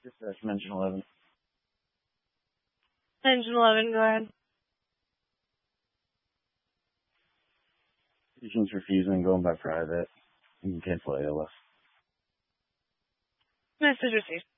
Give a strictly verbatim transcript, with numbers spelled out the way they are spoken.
Just uh, from Engine eleven. Engine eleven, go ahead. Patient's refusing, going by private. You can cancel A L S. Message received.